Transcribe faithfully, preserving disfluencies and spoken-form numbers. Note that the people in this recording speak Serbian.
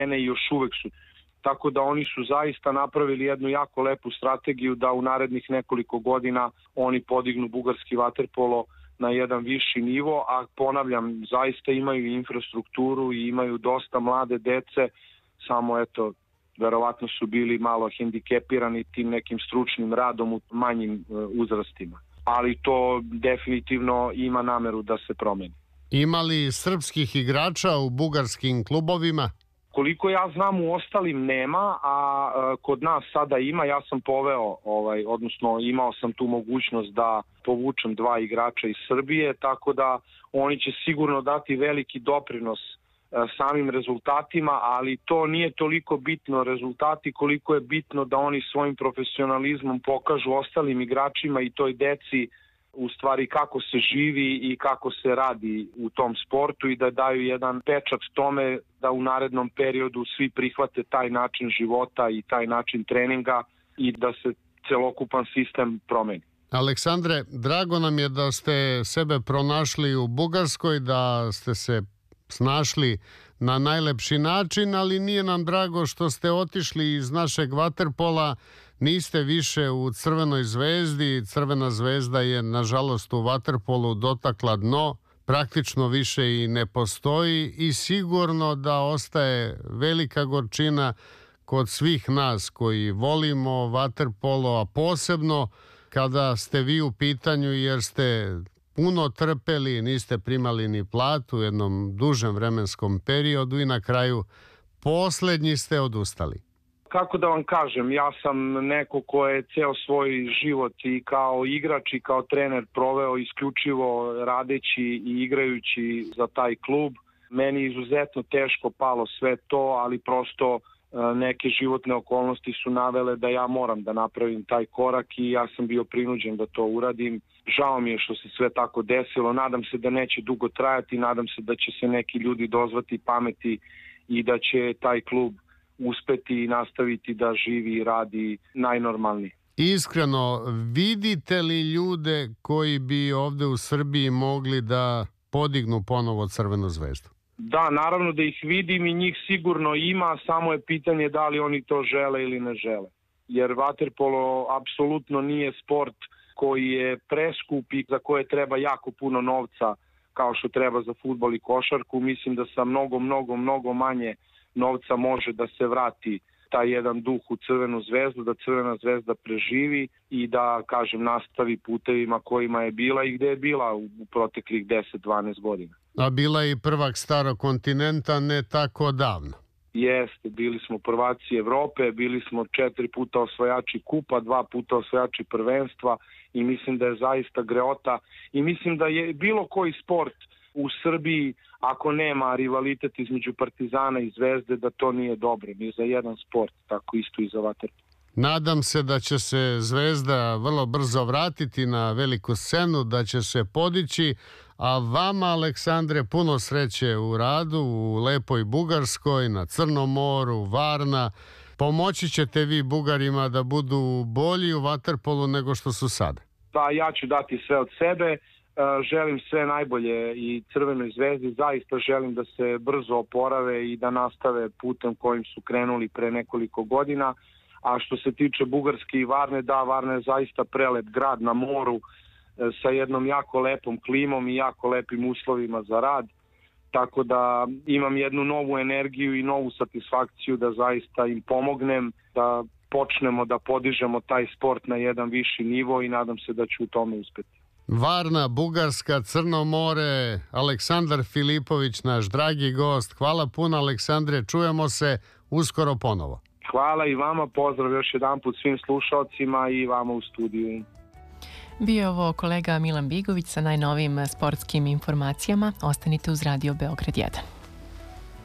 i još uvek su. Tako da oni su zaista napravili jednu jako lepu strategiju da u narednih nekoliko godina oni podignu bugarski vaterpolo na jedan viši nivo, a ponavljam, zaista imaju infrastrukturu i imaju dosta mlade dece, samo eto, verovatno su bili malo hendikepirani tim nekim stručnim radom u manjim uzrastima. Ali to definitivno ima nameru da se promeni. Ima li srpskih igrača u bugarskim klubovima? Koliko ja znam u ostalim nema, a kod nas sada ima. Ja sam poveo, ovaj, odnosno imao sam tu mogućnost da povučem dva igrača iz Srbije, tako da oni će sigurno dati veliki doprinos samim rezultatima, ali to nije toliko bitno rezultati koliko je bitno da oni svojim profesionalizmom pokažu ostalim igračima i toj deci u stvari kako se živi i kako se radi u tom sportu i da daju jedan pečat tome da u narednom periodu svi prihvate taj način života i taj način treninga i da se celokupan sistem promeni. Aleksandre, drago nam je da ste sebe pronašli u Bugarskoj, da ste se snašli na najlepši način, ali nije nam drago što ste otišli iz našeg vaterpola, niste više u Crvenoj zvezdi. Crvena zvezda je, nažalost, u vaterpolu dotakla dno, praktično više i ne postoji i sigurno da ostaje velika gorčina kod svih nas koji volimo vaterpolo, a posebno kada ste vi u pitanju jer ste puno trpeli, niste primali ni platu u jednom dužem vremenskom periodu i na kraju poslednji ste odustali. Kako da vam kažem, ja sam neko ko je ceo svoj život i kao igrač i kao trener proveo isključivo radeći i igrajući za taj klub. Meni izuzetno teško palo sve to, ali prosto neke životne okolnosti su navele da ja moram da napravim taj korak i ja sam bio prinuđen da to uradim. Žao mi je što se sve tako desilo, nadam se da neće dugo trajati, nadam se da će se neki ljudi dozvati pameti i da će taj klub uspeti i nastaviti da živi i radi najnormalnije. Iskreno, vidite li ljude koji bi ovde u Srbiji mogli da podignu ponovo Crvenu zvezdu? Da, naravno da ih vidim i njih sigurno ima, samo je pitanje da li oni to žele ili ne žele. Jer vaterpolo apsolutno nije sport koji je preskup i za koje treba jako puno novca kao što treba za fudbal i košarku. Mislim da sa mnogo, mnogo, mnogo manje novca može da se vrati taj jedan duh u Crvenu zvezdu, da Crvena zvezda preživi i da, kažem, nastavi putevima kojima je bila i gde je bila u proteklih deset do dvanaest godina. A bila je i prvak starog kontinenta ne tako davno. Jeste, bili smo prvaci Evrope, bili smo četiri puta osvajači kupa, dva puta osvajači prvenstva i mislim da je zaista greota i mislim da je bilo koji sport u Srbiji, ako nema rivalitet između Partizana i Zvezde, da to nije dobro ni za jedan sport, tako isto i za vaterpolo. Nadam se da će se Zvezda vrlo brzo vratiti na veliku scenu, da će se podići, a vama, Aleksandre, puno sreće u radu, u lepoj Bugarskoj, na Crnom moru, Varna. Pomoći ćete vi Bugarima da budu bolji u vaterpolu nego što su sada. Pa ja ću dati sve od sebe. Želim sve najbolje i Crvenoj zvezdi, zaista želim da se brzo oporave i da nastave putem kojim su krenuli pre nekoliko godina. A što se tiče Bugarske i Varne, da, Varna je zaista prelep grad na moru sa jednom jako lepom klimom i jako lepim uslovima za rad. Tako da imam jednu novu energiju i novu satisfakciju da zaista im pomognem, da počnemo da podižemo taj sport na jedan viši nivo i nadam se da ću u tome uspeti. Varna, Bugarska, Crno more, Aleksandar Filipović, naš dragi gost. Hvala puno, Aleksandre, čujemo se uskoro ponovo. Hvala i vama, pozdrav još jedan put svim slušalcima i vama u studiju. Bio je ovo kolega Milan Bigović sa najnovijim sportskim informacijama. Ostanite uz Radio Beograd jedan.